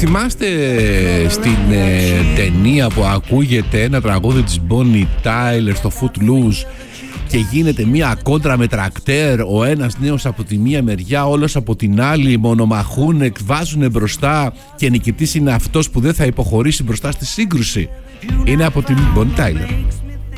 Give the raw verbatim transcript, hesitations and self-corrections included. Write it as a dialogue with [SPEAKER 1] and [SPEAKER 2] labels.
[SPEAKER 1] θυμάστε στην ε, ταινία που ακούγεται ένα τραγούδι της Bonnie Tyler στο Footloose και γίνεται μία κόντρα με τρακτέρ, ο ένας νέος από τη μία μεριά, όλος από την άλλη, μονομαχούν, βάζουν μπροστά και νικητής είναι αυτός που δεν θα υποχωρήσει μπροστά στη σύγκρουση. Είναι από την Bonnie Tyler.